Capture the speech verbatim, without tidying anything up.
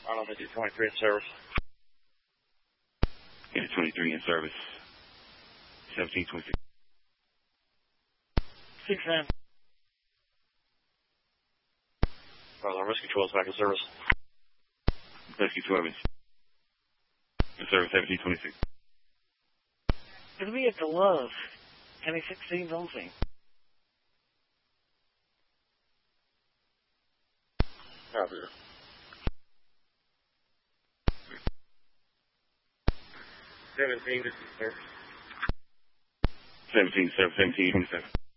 Arnold fifty twenty-three in service. Yeah, twenty-three in service. seventeen twenty-six. six nine. Well, our rescue twelve is back in service. Rescue twelve in service, seventeen twenty-six. It'll be at the Love. County sixteen's on scene. Copy. seventeen, this is service. seventeen, seventeen twenty-seven.